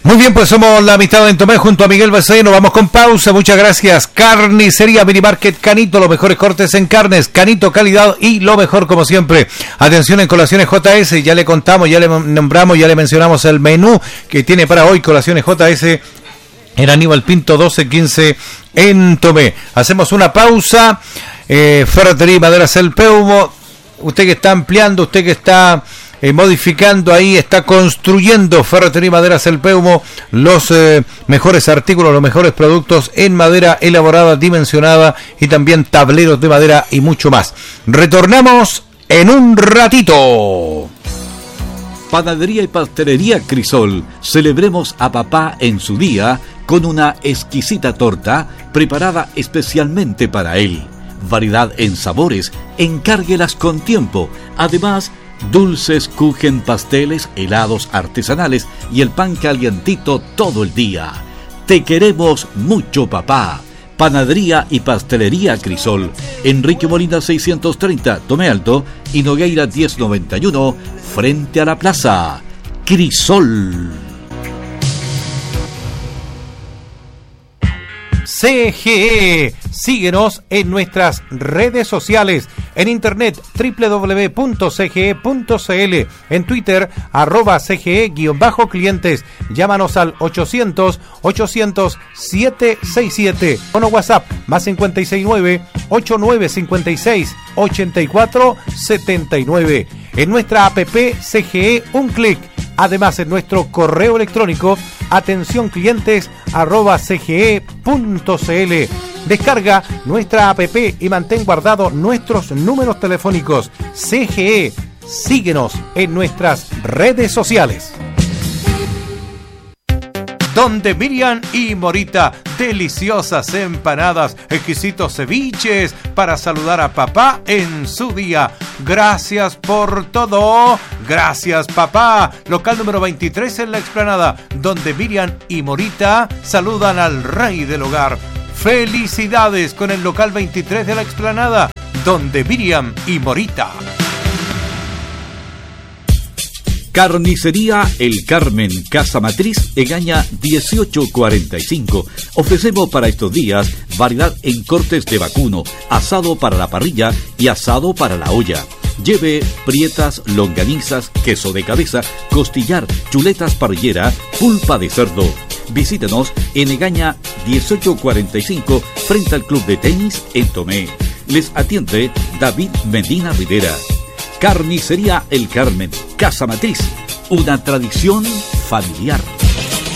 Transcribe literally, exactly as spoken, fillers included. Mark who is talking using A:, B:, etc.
A: Muy bien, pues somos la amistad en Tomé junto a Miguel Becerra. Nos vamos con pausa. Muchas gracias. Carnicería Mini Market Canito, los mejores cortes en carnes. Canito, calidad y lo mejor como siempre. Atención en Colaciones J S. Ya le contamos, ya le nombramos, ya le mencionamos el menú que tiene para hoy Colaciones J S en Aníbal Pinto doce quince en Tomé. Hacemos una pausa. Eh, Ferretería y Maderas El Peumo. Usted que está ampliando, usted que está Eh, modificando ahí, está construyendo Ferretería y Maderas El Peumo, los eh, mejores artículos, los mejores productos en madera elaborada, dimensionada y también tableros de madera y mucho más. Retornamos en un ratito.
B: Panadería y Pastelería Crisol. Celebremos a papá en su día con una exquisita torta preparada especialmente para él. Variedad en sabores, encárguelas con tiempo. Además, dulces, kuchen, pasteles, helados artesanales y el pan calientito todo el día. Te queremos mucho, papá. Panadería y Pastelería Crisol. Enrique Molina seiscientos treinta, Tomé Alto, y Nogueira diez noventa y uno, frente a la plaza. Crisol.
A: C G E. Síguenos en nuestras redes sociales, en internet doble u doble u doble u punto c g e punto c l, en Twitter arroba C G E-clientes, llámanos al ochocientos, ochocientos, setecientos sesenta y siete, o no WhatsApp más cinco seis nueve, ocho nueve cinco seis, ocho cuatro siete nueve, en nuestra app C G E Un Clic. Además, en nuestro correo electrónico, atención clientes arroba c g e punto c l. Descarga nuestra app y mantén guardados nuestros números telefónicos. C G E, síguenos en nuestras redes sociales. Donde Miriam y Morita, deliciosas empanadas, exquisitos ceviches para saludar a papá en su día. Gracias por todo. Gracias, papá. Local número veintitrés en La Explanada, donde Miriam y Morita saludan al rey del hogar. Felicidades con el local veintitrés de La Explanada, donde Miriam y Morita.
B: Carnicería El Carmen, Casa Matriz, Egaña dieciocho cuarenta y cinco. Ofrecemos para estos días variedad en cortes de vacuno, asado para la parrilla y asado para la olla. Lleve prietas, longanizas, queso de cabeza, costillar, chuletas parrillera, pulpa de cerdo. Visítenos en Egaña dieciocho cuarenta y cinco, frente al Club de Tenis en Tomé. Les atiende David Medina Rivera. Carnicería El Carmen, Casa Matriz, una tradición familiar.